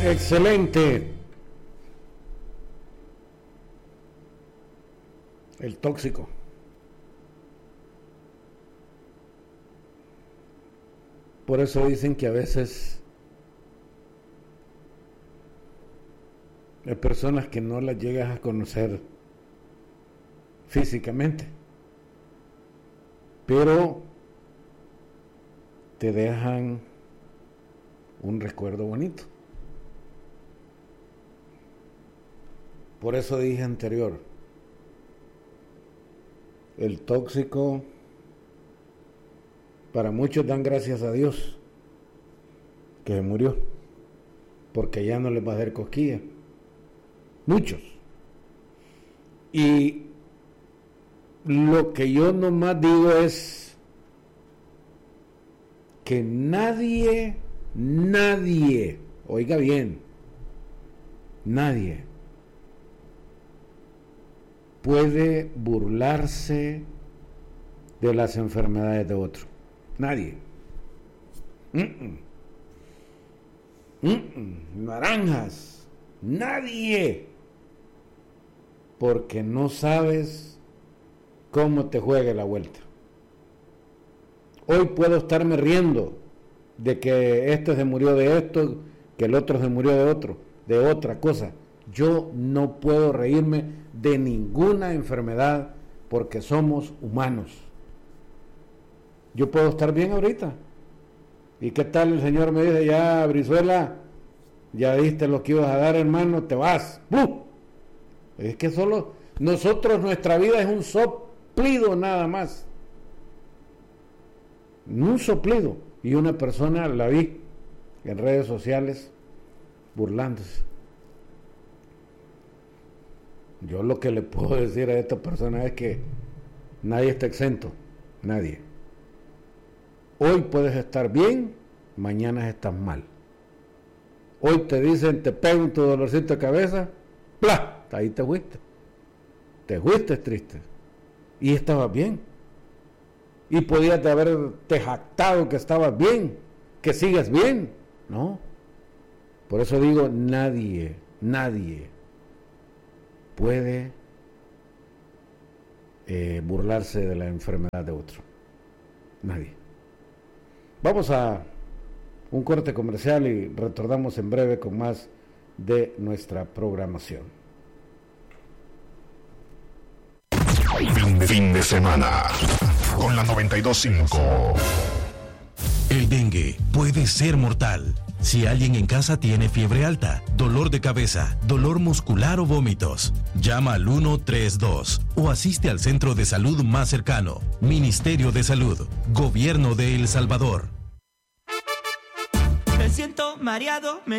Excelente. El tóxico. Por eso dicen que a veces hay personas que no las llegas a conocer físicamente, pero te dejan un recuerdo bonito. Por eso dije anterior, el tóxico, para muchos dan gracias a Dios que se murió, porque ya no les va a hacer cosquilla. Muchos. Y lo que yo nomás digo es que nadie, oiga bien, nadie puede burlarse de las enfermedades de otro. Nadie. Naranjas. Nadie. Porque no sabes cómo te juegue la vuelta. Hoy puedo estarme riendo de que este se murió de esto, que el otro se murió de otro, de otra cosa. Yo no puedo reírme de ninguna enfermedad porque somos humanos. Yo puedo estar bien ahorita. ¿Y qué tal el Señor me dice, ya, Brizuela, ya diste lo que ibas a dar, hermano, te vas? ¡Buf! Es que solo nosotros, nuestra vida es un soplido nada más. Un soplido. Y una persona la vi en redes sociales burlándose. Yo lo que le puedo decir a esta persona es que nadie está exento. Nadie. Hoy puedes estar bien, mañana estás mal. Hoy te dicen, te pegan tu dolorcito de cabeza, ¡plá! Ahí te fuiste. Te fuiste triste. Y estabas bien. Y podías haberte jactado que estabas bien, que sigues bien. No. Por eso digo, nadie puede burlarse de la enfermedad de otro. Nadie. Vamos a un corte comercial y retornamos en breve con más de nuestra programación. Fin de semana con la 92.5. El dengue puede ser mortal. Si alguien en casa tiene fiebre alta, dolor de cabeza, dolor muscular o vómitos, llama al 132 o asiste al centro de salud más cercano. Ministerio de Salud, Gobierno de El Salvador. Me siento mareado,